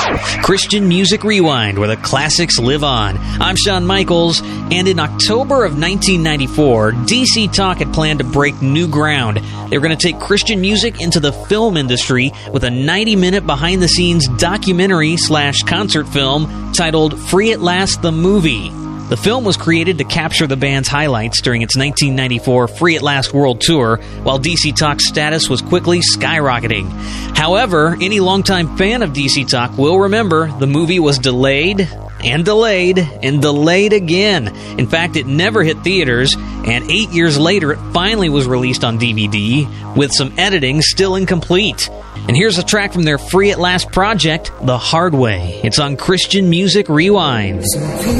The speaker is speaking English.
Christian Music Rewind, where the classics live on. I'm Shawn Michaels, and in October of 1994, DC Talk had planned to break new ground. They were going to take Christian music into the film industry with a 90-minute behind-the-scenes documentary/concert film titled Free at Last the Movie. The film was created to capture the band's highlights during its 1994 Free at Last World Tour, while DC Talk's status was quickly skyrocketing. However, any longtime fan of DC Talk will remember the movie was delayed and delayed and delayed again. In fact, it never hit theaters, and 8 years later it finally was released on DVD, with some editing still incomplete. And here's a track from their Free at Last project, The Hard Way. It's on Christian Music Rewind.